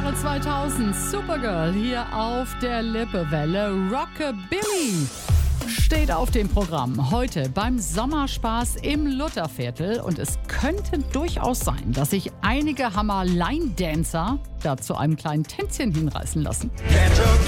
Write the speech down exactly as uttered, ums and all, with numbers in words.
Jahre zweitausend. Supergirl hier auf der Lippewelle. Rockabilly steht auf dem Programm heute beim Sommerspaß im Lutherviertel. Und es könnte durchaus sein, dass sich einige Hammer-Line-Dancer da zu einem kleinen Tänzchen hinreißen lassen.